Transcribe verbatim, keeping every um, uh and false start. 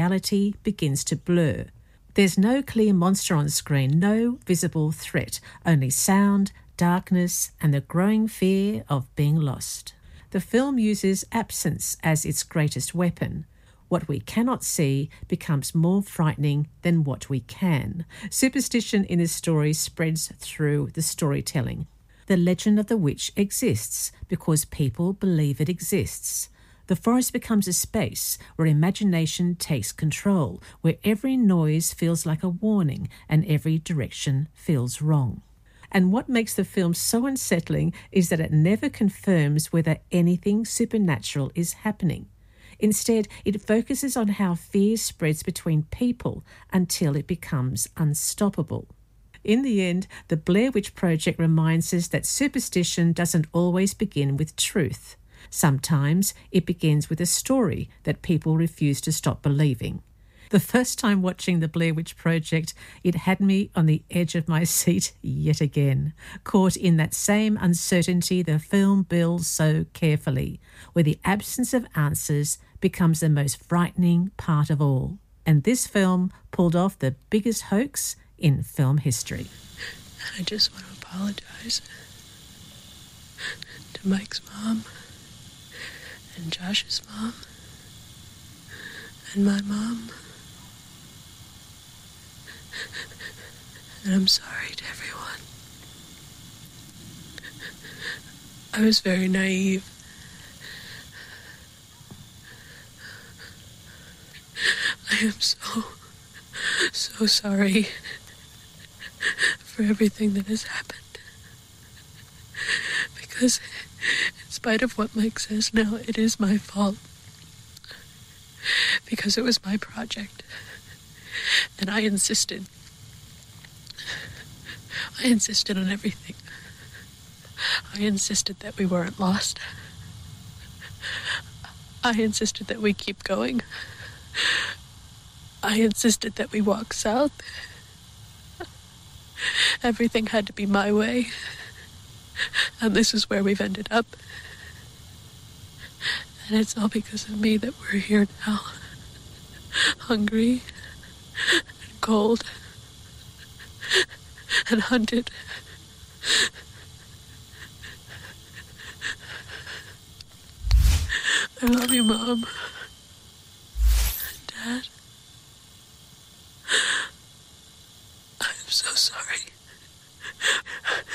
reality begins to blur. There's no clear monster on screen, no visible threat, only sound, darkness, and the growing fear of being lost. The film uses absence as its greatest weapon. What we cannot see becomes more frightening than what we can. Superstition in this story spreads through the storytelling. The legend of the witch exists because people believe it exists. The forest becomes a space where imagination takes control, where every noise feels like a warning and every direction feels wrong. And what makes the film so unsettling is that it never confirms whether anything supernatural is happening. Instead, it focuses on how fear spreads between people until it becomes unstoppable. In the end, the Blair Witch Project reminds us that superstition doesn't always begin with truth. Sometimes it begins with a story that people refuse to stop believing. The first time watching the Blair Witch Project, it had me on the edge of my seat yet again, caught in that same uncertainty the film builds so carefully, where the absence of answers becomes the most frightening part of all. And this film pulled off the biggest hoax in film history. I just want to apologize to Mike's mom, and Josh's mom, and my mom. And I'm sorry to everyone. I was very naive. I am so, so sorry for everything that has happened. Because in spite of what Mike says now, it is my fault. Because it was my project. And I insisted. I insisted on everything. I insisted that we weren't lost. I insisted that we keep going. I insisted that we walk south. Everything had to be my way. And this is where we've ended up. And it's all because of me that we're here now. Hungry and cold and hunted. I love you, Mom. Dad. I'm so sorry.